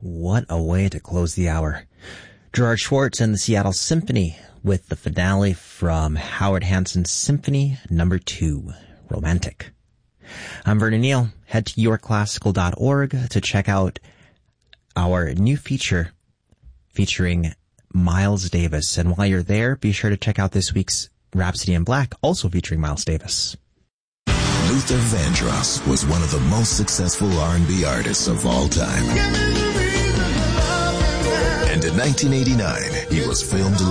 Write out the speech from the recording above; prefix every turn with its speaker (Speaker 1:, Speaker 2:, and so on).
Speaker 1: What a way to close the hour. Gerard Schwartz and the Seattle Symphony with the finale from Howard Hanson's Symphony No. 2, Romantic. I'm Vernon Neal. Head to yourclassical.org to check out our new feature featuring Miles Davis. And while you're there, be sure to check out this week's Rhapsody in Black, also featuring Miles Davis.
Speaker 2: Luther Vandross was one of the most successful R&B artists of all time. And in 1989, he was filmed